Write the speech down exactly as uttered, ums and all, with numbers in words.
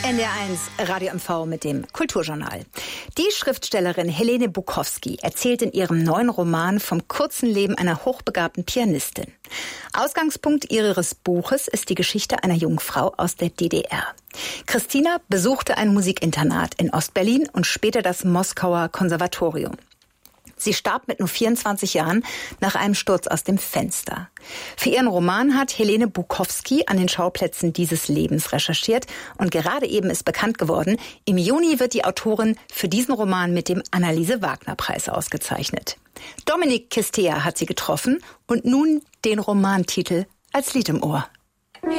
N D R eins Radio M V mit dem Kulturjournal. Die Schriftstellerin Helene Bukowski erzählt in ihrem neuen Roman vom kurzen Leben einer hochbegabten Pianistin. Ausgangspunkt ihres Buches ist die Geschichte einer jungen Frau aus der D D R. Christina besuchte ein Musikinternat in Ostberlin und später das Moskauer Konservatorium. Sie starb mit nur vierundzwanzig Jahren nach einem Sturz aus dem Fenster. Für ihren Roman hat Helene Bukowski an den Schauplätzen dieses Lebens recherchiert und gerade eben ist bekannt geworden, im Juni wird die Autorin für diesen Roman mit dem Anneliese-Wagner-Preis ausgezeichnet. Dominik Kistea hat sie getroffen und nun den Romantitel als Lied im Ohr.